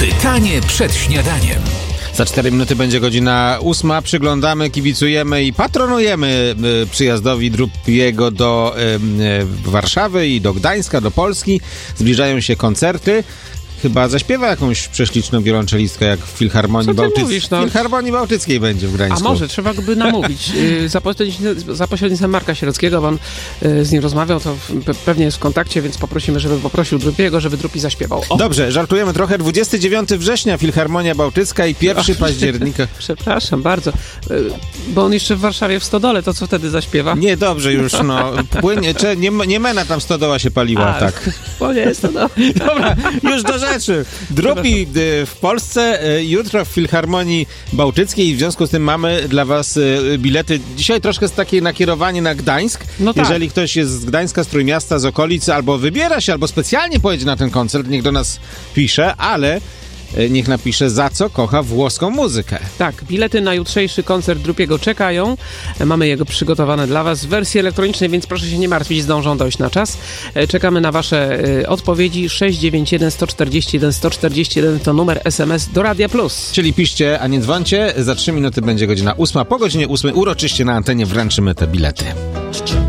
Pytanie przed śniadaniem. Za 4 minuty będzie godzina 8. Przyglądamy, kibicujemy i patronujemy przyjazdowi Drupiego do Warszawy i do Gdańska, do Polski. Zbliżają się koncerty. Chyba zaśpiewa jakąś prześliczną wiolonczelistkę, jak w Filharmonii Bałtyckiej. W Filharmonii Bałtyckiej będzie w Gdańsku. A może, trzeba by namówić. Za pośrednictwem Marka Sierockiego, bo on z nim rozmawiał, to pewnie jest w kontakcie, więc poprosimy, żeby poprosił Drupiego, żeby Drupi zaśpiewał. O. Dobrze, żartujemy trochę. 29 września Filharmonia Bałtycka i 1 października. Przepraszam bardzo, bo on jeszcze w Warszawie w Stodole, to co wtedy zaśpiewa? Nie, dobrze już, no. Płynie, nie mena tam stodoła się paliła, tak. Bo nie jest to Dobra, już do rzeczy. Drupi w Polsce, jutro w Filharmonii Bałtyckiej, w związku z tym mamy dla was bilety. Dzisiaj troszkę jest takie nakierowanie na Gdańsk. No tak. Jeżeli ktoś jest z Gdańska, z Trójmiasta, z okolic, albo wybiera się, albo specjalnie pojedzie na ten koncert, niech do nas pisze, ale niech napisze, za co kocha włoską muzykę. Tak, bilety na jutrzejszy koncert Drupiego czekają. Mamy jego przygotowane dla was w wersji elektronicznej, więc proszę się nie martwić, zdążą dojść na czas. Czekamy na wasze odpowiedzi. 691 141 141 to numer SMS do Radia Plus. Czyli piszcie, a nie dzwońcie. Za 3 minuty będzie godzina 8. Po godzinie 8 uroczyście na antenie wręczymy te bilety.